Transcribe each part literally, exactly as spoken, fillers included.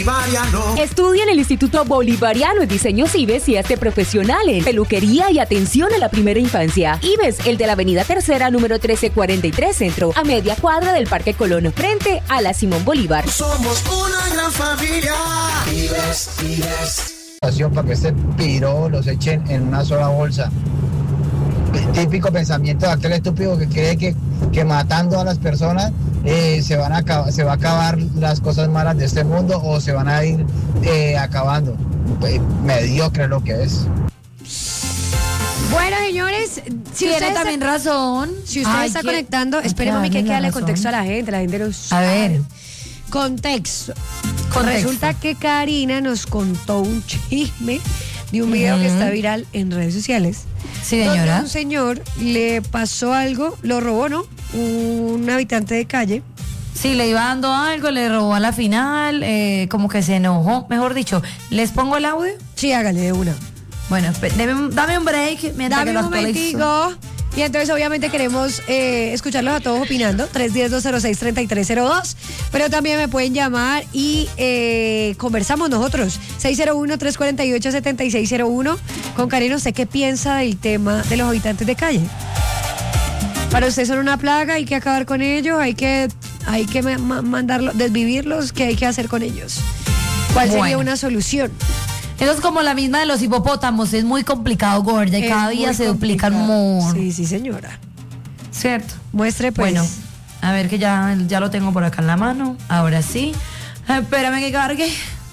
Bolivariano. Estudia en el Instituto Bolivariano en Diseño Cibes y hazte profesional en peluquería y atención a la primera infancia. Ibes, el de la avenida Tercera, número trece cuarenta y tres Centro, a media cuadra del Parque Colón, frente a la Simón Bolívar. Somos una gran familia. Ibes, Ibes. Para que este piro los echen en una sola bolsa. Típico pensamiento de aquel estúpido que cree que, que matando a las personas eh, se van a acabar, se va a acabar las cosas malas de este mundo o se van a ir eh, acabando. Pues, mediocre lo que es. Bueno, señores, si tiene usted también está, razón. Si usted Ay, está que, conectando, espéreme que hay que darle razón. contexto a la gente, la gente no A sabe. ver. Contexto. Contexto. Resulta que Karina nos contó un chisme de un video uh-huh. que está viral en redes sociales. Sí, donde señora. a un señor le pasó algo, lo robó, ¿no? Un habitante de calle. Sí, le iba dando algo, le robó a la final, eh, como que se enojó. Mejor dicho, ¿les pongo el audio? Sí, hágale de una. Bueno, dame, dame un break mientras Dame que lo un actualizo. momentico. Y entonces obviamente queremos eh, escucharlos a todos opinando, tres uno cero, dos cero seis, tres tres cero dos, pero también me pueden llamar y eh, conversamos nosotros, seis cero uno, tres cuatro ocho, siete seis cero uno. Con Karina, ¿usted qué piensa del tema de los habitantes de calle? Para usted son una plaga, hay que acabar con ellos, hay que, hay que ma- mandarlos, desvivirlos, ¿qué hay que hacer con ellos? ¿Cuál sería Bueno. una solución? Eso es como la misma de los hipopótamos, es muy complicado, gorda, y Es cada día muy se duplican complicado. more. Sí, sí, señora. ¿Cierto? Muestre pues. Bueno, a ver que ya, ya lo tengo por acá en la mano. Ahora sí. Espérame que cargue.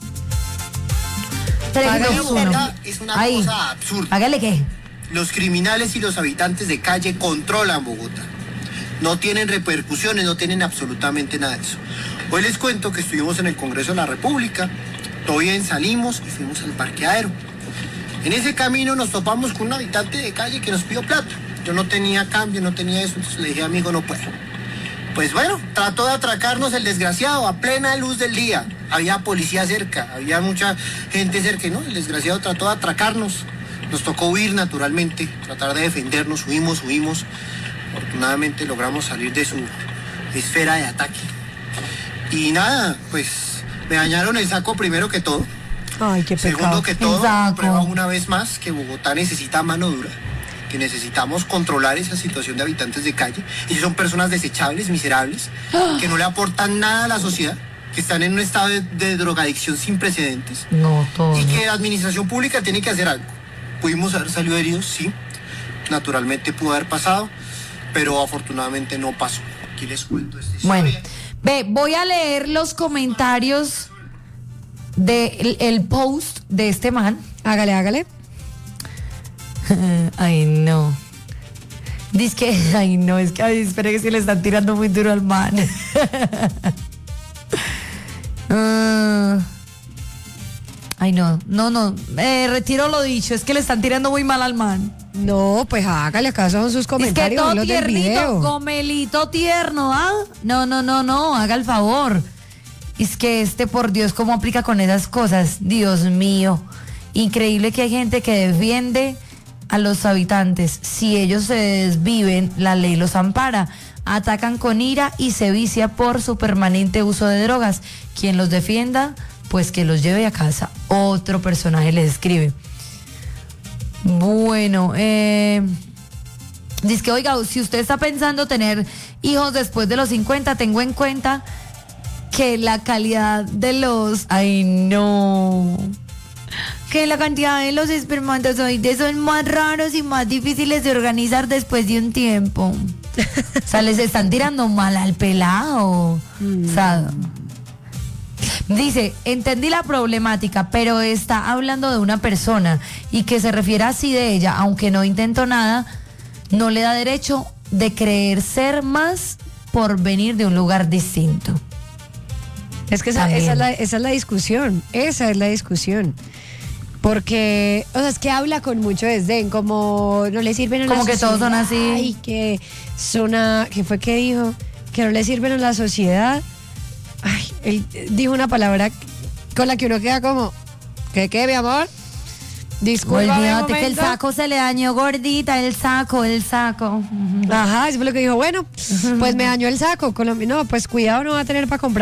Tres, Hágale dos, una. uno. Es una Ahí. cosa absurda. Hágale qué. Los criminales y los habitantes de calle controlan Bogotá. No tienen repercusiones, no tienen absolutamente nada de eso. Hoy les cuento que estuvimos en el Congreso de la República, todo bien, salimos y fuimos al parqueadero. En ese camino nos topamos con un habitante de calle que nos pidió plata. Yo no tenía cambio, no tenía eso, entonces le dije, amigo, no puedo. Pues bueno, trató de atracarnos el desgraciado a plena luz del día. Había policía cerca, había mucha gente cerca, ¿no? El desgraciado trató de atracarnos. Nos tocó huir naturalmente, tratar de defendernos, huimos, huimos. Afortunadamente logramos salir de su esfera de ataque. Y nada, pues me dañaron el saco primero que todo. Ay, qué pecado. Segundo que todo, saco. prueba una vez más que Bogotá necesita mano dura, que necesitamos controlar esa situación de habitantes de calle. Ellos son personas desechables, miserables, que no le aportan nada a la sociedad, que están en un estado de, de drogadicción sin precedentes. No, todo. Y que la administración pública tiene que hacer algo. Pudimos haber salido heridos, sí. Naturalmente pudo haber pasado, pero afortunadamente no pasó. Aquí les cuento esta historia. Bueno, ve, voy a leer los comentarios del el post de este man. Hágale, hágale. Ay, no. Dice que, ay, no, es que, ay, espera que se le están tirando muy duro al man. Ah, ay, no, no, no, eh, retiro lo dicho, es que le están tirando muy mal al man. No, pues hágale, acá son sus Es que comentarios. todo los del tiernito, video. gomelito tierno, ¿ah? No, no, no, no, haga el favor. Es que este, por Dios, ¿cómo aplica con esas cosas? Dios mío. Increíble que hay gente que defiende a los habitantes. Si ellos se desviven, la ley los ampara. Atacan con ira y se vicia por su permanente uso de drogas. Quien los defienda, pues que los lleve a casa. Otro personaje les escribe. Bueno, eh, dice que, oiga, si usted está pensando tener hijos después de los cincuenta, tengo en cuenta que la calidad de los... Ay, no... Que la cantidad de los espermatozoides son más raros y más difíciles de organizar después de un tiempo. O sea, les están tirando mal al pelado. Mm. O sea, dice, entendí la problemática, pero está hablando de una persona y que se refiere así de ella, aunque no intentó nada, no le da derecho de creer ser más por venir de un lugar distinto. Es que esa, esa, es la, esa es la discusión, esa es la discusión. Porque, o sea, es que habla con mucho desdén, como no le sirven a la como sociedad. Como que todos son así. Ay, que son a, ¿qué fue que dijo? Que no le sirven a la sociedad. Ay, él dijo una palabra con la que uno queda como, ¿qué qué, mi amor? Disculpa. Olvídate que el saco se le dañó, gordita, el saco, el saco. Ajá, eso fue lo que dijo. Bueno, pues me dañó el saco. No, pues cuidado, no va a tener para comprar.